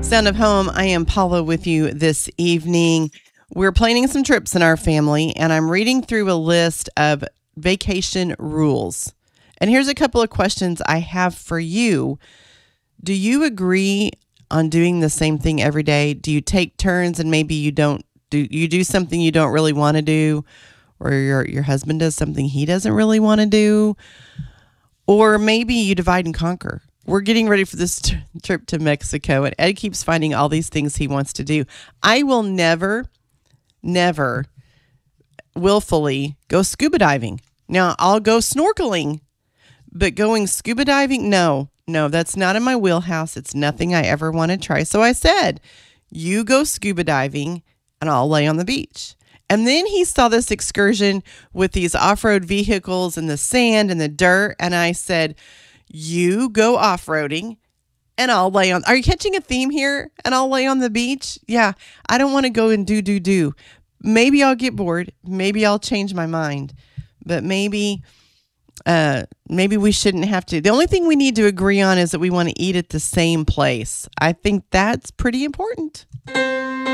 Sound of Home. I am Paula with you this evening. We're planning some trips in our family, and I'm reading through a list of vacation rules. And here's a couple of questions I have for you. Do you agree on doing the same thing every day? Do you take turns and maybe you do something you don't really want to do, or your husband does something he doesn't really want to do, or maybe you divide and conquer? We're getting ready for this trip to Mexico, and Ed keeps finding all these things he wants to do. I will never willfully go scuba diving. Now, I'll go snorkeling, but going scuba diving, no, that's not in my wheelhouse. It's nothing I ever want to try. So I said, you go scuba diving, and I'll lay on the beach. And then he saw this excursion with these off-road vehicles and the sand and the dirt, and I said, you go off-roading and I'll lay on. Are you catching a theme here? And I'll lay on the beach? Yeah, I don't want to go and do. Maybe I'll get bored. Maybe I'll change my mind. But maybe we shouldn't have to. The only thing we need to agree on is that we want to eat at the same place. I think that's pretty important.